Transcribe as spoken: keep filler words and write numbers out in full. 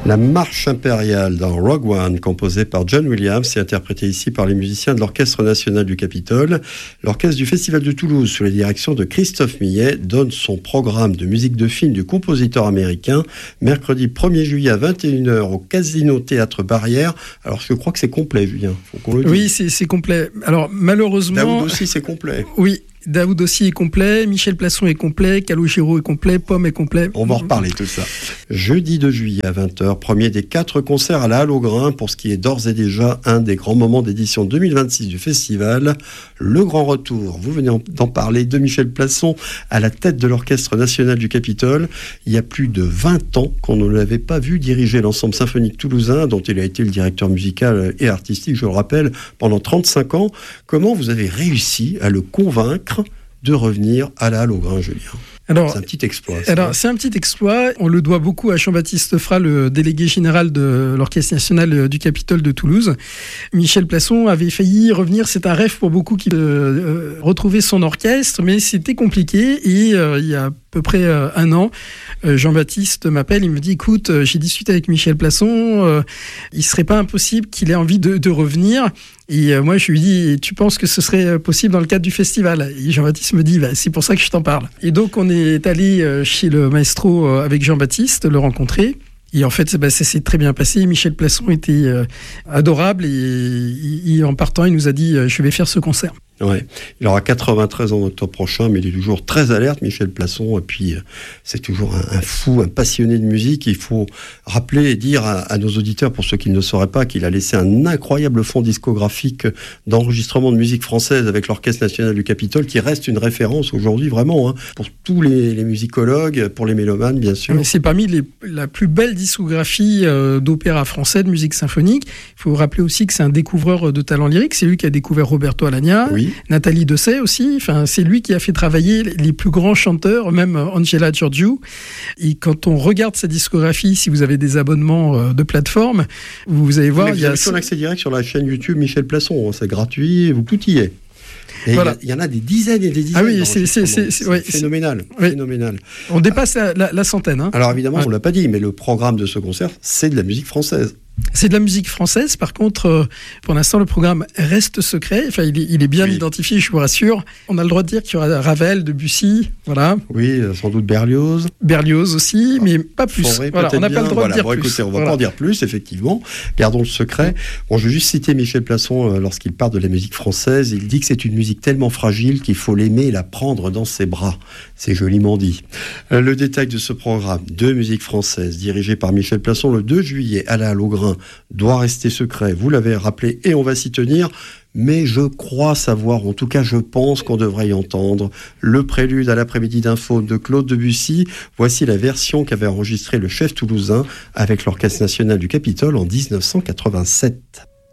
La marche impériale dans Rogue One, composée par John Williams et interprétée ici par les musiciens de l'Orchestre national du Capitole. L'orchestre du Festival de Toulouse, sous la direction de Christophe Millet, donne son programme de musique de film du compositeur américain mercredi premier juillet à vingt et une heures au Casino Théâtre Barrière. Alors je crois que c'est complet, Julien. Faut qu'on le dise. Oui, c'est, c'est complet. Alors malheureusement... Daoud aussi, c'est complet. Oui. Daoud aussi est complet, Michel Plasson est complet, Calogero est complet, Pomme est complet. On va en reparler tout ça. Jeudi deux juillet à vingt heures, premier des quatre concerts à la Halle au Grain pour ce qui est d'ores et déjà un des grands moments d'édition deux mille vingt-six du festival. Le grand retour, vous venez d'en parler, de Michel Plasson à la tête de l'Orchestre national du Capitole. Il y a plus de vingt ans qu'on ne l'avait pas vu diriger l'ensemble symphonique toulousain dont il a été le directeur musical et artistique, je le rappelle, pendant trente-cinq ans. Comment vous avez réussi à le convaincre de revenir à la Halle au Grain, Julien? Alors, c'est un petit exploit. Alors, vrai. c'est un petit exploit. On le doit beaucoup à Jean-Baptiste Fra, le délégué général de l'Orchestre national du Capitole de Toulouse. Michel Plasson avait failli revenir. C'est un rêve pour beaucoup qui euh, retrouver son orchestre, mais c'était compliqué. Et euh, il y a à peu près euh, un an, euh, Jean-Baptiste m'appelle. Il me dit, écoute, euh, j'ai discuté avec Michel Plasson. Euh, il serait pas impossible qu'il ait envie de, de revenir. Et euh, moi, je lui dis, tu penses que ce serait possible dans le cadre du festival? Et Jean-Baptiste me dit, bah, c'est pour ça que je t'en parle. Et donc, on est allé chez le maestro avec Jean-Baptiste, le rencontrer. Et en fait, bah, ça s'est très bien passé. Michel Plasson était euh, adorable. Et, et, et en partant, il nous a dit, je vais faire ce concert. Ouais. Il aura quatre-vingt-treize ans en octobre prochain, mais il est toujours très alerte, Michel Plasson. Et puis, c'est toujours un, un fou, un passionné de musique. Il faut rappeler et dire à, à nos auditeurs, pour ceux qui ne le sauraient pas, qu'il a laissé un incroyable fonds discographique d'enregistrement de musique française avec l'Orchestre national du Capitole, qui reste une référence aujourd'hui, vraiment, hein, pour tous les, les musicologues, pour les mélomanes, bien sûr. C'est parmi les, la plus belle discographie euh, d'opéra français, de musique symphonique. Il faut rappeler aussi que c'est un découvreur de talent lyrique. C'est lui qui a découvert Roberto Alagna. Oui. Nathalie Dessay aussi, enfin, c'est lui qui a fait travailler les plus grands chanteurs, même Angela Giorgio. Et quand on regarde sa discographie, si vous avez des abonnements de plateforme, vous allez voir... Mais vous il y a son accès direct sur la chaîne YouTube Michel Plasson, c'est gratuit, vous tout y est. Et voilà. Il y, y en a des dizaines et des dizaines. Ah oui, c'est, c'est, c'est, c'est, ouais, phénoménal, c'est, phénoménal. On dépasse la, la, la centaine. Hein. Alors évidemment, ouais. on ne l'a pas dit, mais le programme de ce concert, c'est de la musique française. C'est de la musique française. Par contre, euh, pour l'instant, le programme reste secret. Enfin, il est, il est bien oui. identifié, je vous rassure. On a le droit de dire qu'il y aura Ravel, Debussy, voilà. Oui, sans doute Berlioz. Berlioz aussi, mais pas plus. Fauré, voilà, on n'a pas le droit voilà, de dire bon, plus. Écoutez, on ne va voilà. pas en dire plus, effectivement. Gardons le secret. Bon, je vais juste citer Michel Plasson euh, lorsqu'il parle de la musique française. Il dit que c'est une musique tellement fragile qu'il faut l'aimer et la prendre dans ses bras. C'est joliment dit. Euh, le détail de ce programme de musique française, dirigé par Michel Plasson le deux juillet à la Halle au Grain, doit rester secret, vous l'avez rappelé, et on va s'y tenir, mais je crois savoir, en tout cas je pense qu'on devrait y entendre le prélude à l'après-midi d'info de Claude Debussy. Voici la version qu'avait enregistrée le chef toulousain avec l'Orchestre national du Capitole en dix-neuf cent quatre-vingt-sept.